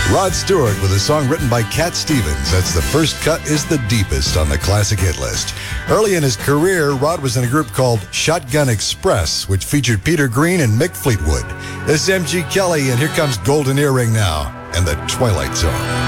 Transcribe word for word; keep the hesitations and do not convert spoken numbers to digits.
Rod Stewart with a song written by Cat Stevens. That's The First Cut is the deepest on the classic hit list. Early in his career, Rod was in a group called Shotgun Express, which featured Peter Green and Mick Fleetwood. This is M G Kelly, and here comes Golden Earring now and the Twilight Zone.